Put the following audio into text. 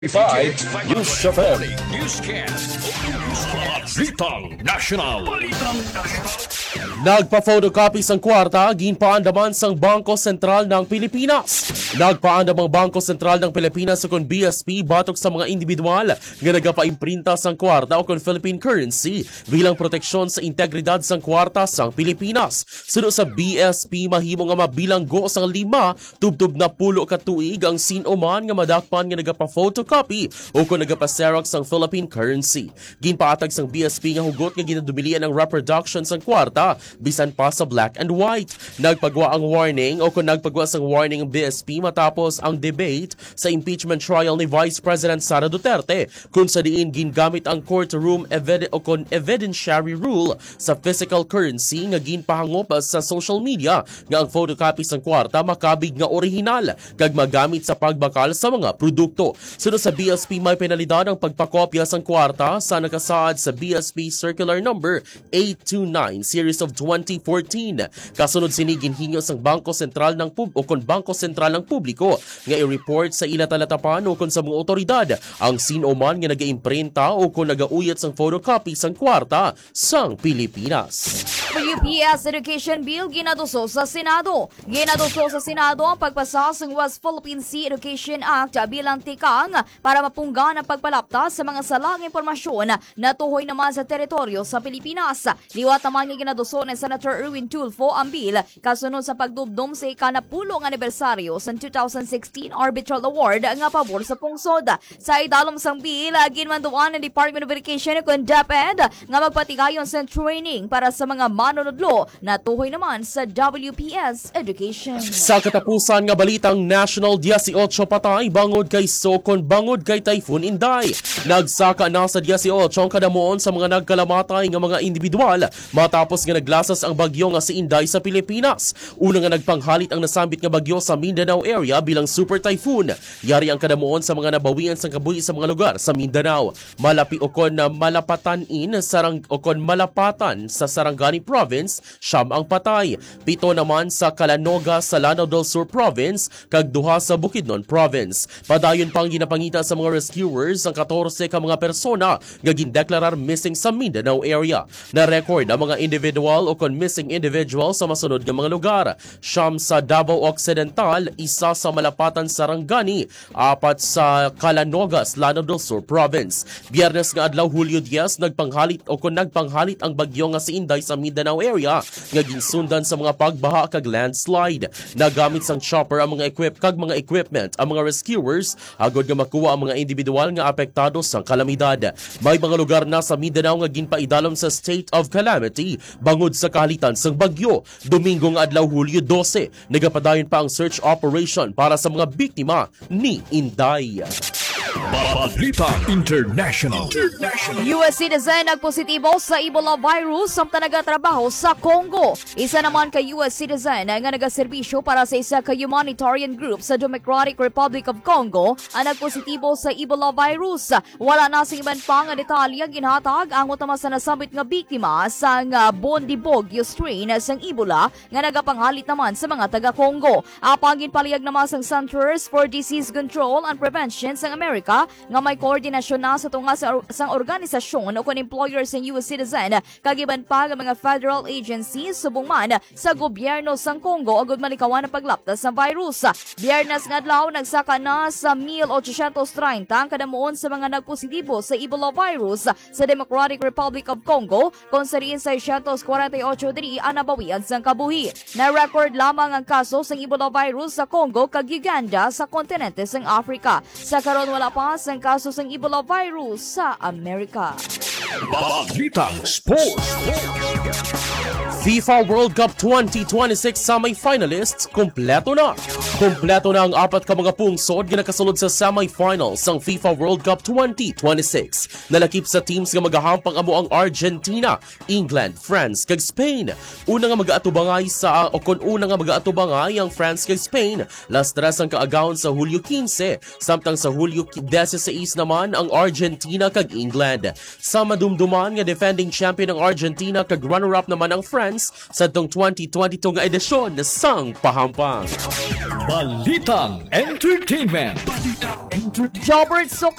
5 News FM. Newscast. Balitang National. Nagpa-photocopy sang kwarta, ginpaandaman sang Bangko Sentral ng Pilipinas. Nagpaandam ang Bangko Sentral ng Pilipinas o kon BSP batok sa mga individual nga nagapa-imprinta sang kwarta o kon Philippine currency bilang proteksyon sa integridad sang kwarta sang Pilipinas. Suno sa BSP, mahimo nga mabilanggo sang 5 tubtub na 10 ka tuig ang sino-man nga madakpan nga nagapa-photocopy o kon nagapa-xerox sang Philippine currency. Ginpaatag sang BSP nga hugot nga ginadumilian ang reproduction sang kwarta bisan pa sa black and white. Nagpagwa ang warning o kung nagpagwa sang warning ang BSP matapos ang debate sa impeachment trial ni Vice President Sara Duterte kung sa diin gingamit ang courtroom evidentiary rule sa physical currency nga ginpahangop sa social media nga ang photocopy sang kwarta makabig nga orihinal kag magamit sa pagbakal sa mga produkto. Sunod sa BSP, may penalidad ang pagpakopya sang kwarta sa nakasaad sa BSP Circular Number 829 Series of 2014. Kasunod sini ginhingo sang Bangko Sentral ng Bangko Sentral ng Publiko nga i-report sa ilatalatapan o kon sa mga otoridad ang sino man nga nagaimprenta o kon nagauyat sang photocopy sang kwarta sang Pilipinas. UPS Education Bill ginaduso sa Senado. Ginaduso sa Senado ang pagpasa ng West Philippine Sea Education Act bilang tikang para mapunggan ang pagpalapta sa mga salang impormasyon na tuhoy naman sa teritoryo sa Pilipinas. Liwat naman nga ginaduso ni Senator Erwin Tulfo ang bill kasunod sa pagdubdom sa ikanapulong anibersaryo sa 2016 Arbitral Award nga pabor sa pungsod. Sa idalom sang bill, ginmanduan ng Department of Education kung DepEd nga magpatigayon sa training para sa mga manunodlo na tuhoy naman sa WPS Education. Sa katapusan nga balitang national, 18 patay bangod kay Sokon bangod kay Typhoon Inday. Nagsaka na sa 18 ang kadamuon sa mga nagkalamatay nga mga individual matapos nga naglasas ang bagyo nga si Inday sa Pilipinas. Una nga nagpanghalit ang nasambit nga bagyo sa Mindanao area bilang super typhoon. Yari ang kadamuon sa mga nabawian sang kabuhi sa mga lugar sa Mindanao. Malapi o kon malapatanin malapatan sa Sarangani Province, siyam ang patay. 7 naman sa Calanoga sa Lanao del Sur Province, kag 2 sa Bukidnon Province. Padayon pang ginapangita sa mga rescuers ang 14 ka mga persona nga gindeklarar missing sa Mindanao area. Na-record ang mga individual o kon missing individual sa masunod nga mga lugar. Siyam sa Davao Occidental, 1 sa Malapatan Sarangani, 4 sa Calanogas, Lanao del Sur Province. Biyernes nga adlaw Hulyo 10, nagpanghalit ang bagyo nga si Inday sa Mindanao area nga ginsundan sa mga pagbaha kag landslide. Nagamit sang chopper ang mga equipment ang mga rescuers agod nga makuha ang mga individual nga apektado sa kalamidad. May mga lugar na sa Mindanao nga ginpaidalom sa state of calamity bangod sa kahalitan sang bagyo. Domingo nga adlaw Hulyo 12, nagapadayon pa ang search operation para sa mga biktima ni Inday. Balitang International. US citizen nagpositibo sa Ebola virus ang nagatrabaho sa Congo. Isa naman ka US citizen nga nagaserbisyo para sa isa ka humanitarian group sa Democratic Republic of Congo ang nagpositibo sa Ebola virus. Wala na sing iban pa nga detalye ginhatag ang utama sa nasabit nga biktima sa Bundibugyo strain sang Ebola nga nagapanghalit naman sa mga taga-Congo. Apang ginpaliyag naman sang Centers for Disease Control and Prevention sang Amerika nga may koordinasyon na sa tunga sang organisasyon o kon employers ng US citizen kagiban pa ang mga federal agencies subong man sa gobyerno sang Congo agud malikawan ang paglaptas sa virus. Biyernes nga adlaw nagsaka na sa 1830 ang kadamuon sa mga nagpositibo sa Ebola virus sa Democratic Republic of Congo kung sa riin 648 diri ang nabawian sang kabuhi. Na-record lamang ang kaso sang Ebola virus sa Congo kag Uganda sa kontinente sang Africa. Sa karon wala pa sang kaso sang Ebola virus sa Amerika. Balitang Sports. FIFA World Cup 2026 semi-finalists kompleto na. Kompleto na ang 4 ka mga pungsod nga nakasulod sa semi-finals sang FIFA World Cup 2026. Nalakip sa teams nga magahampang amo ang Argentina, England, France kag Spain. Una nga mag-aatubangay ang France kag Spain. Last 3 ang kaagawon sa Hulyo 15, samtang sa Hulyo 16 naman ang Argentina kag England. Sa madumduman nga defending champion ng Argentina kag runner-up naman ang France sa tong 2022 nga edisyon sang Pahampang. Balitang Entertainment. Jobert